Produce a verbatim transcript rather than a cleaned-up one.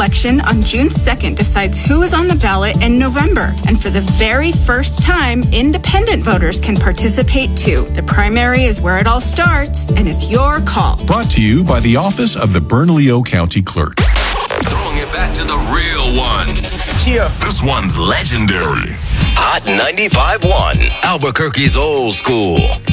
election on June second decides who is on the ballot in November. And for the very first time, independent voters can participate too. The primary is where it all starts, and it's your call. Brought to you by the Office of the Bernalillo County Clerk. Throwing it back to the real ones. Yeah. This one's legendary. Hot ninety-five point one, Albuquerque's old school.